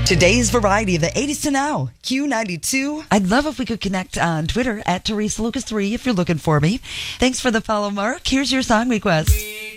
Today's variety of the 80s to now. Q92. I'd love if we could connect on Twitter at Teresa Lucas 3 if you're looking for me. Thanks for the follow, Mark. Here's your song request.